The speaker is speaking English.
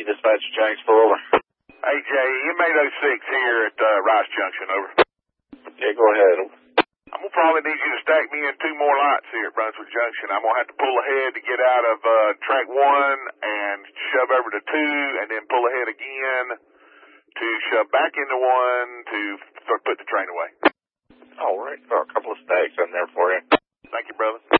Easy Dispatch, Jacksonville, over. Hey, Jay, M806 here at Rice Junction, over. Yeah, go ahead. I'm going to probably need you to stack me in 2 more lots here at Brunswick Junction. I'm going to have to pull ahead to get out of track 1 and shove over to 2 and then pull ahead again to shove back into 1 to put the train away. All right. Got a couple of stacks in there for you. Thank you, brother.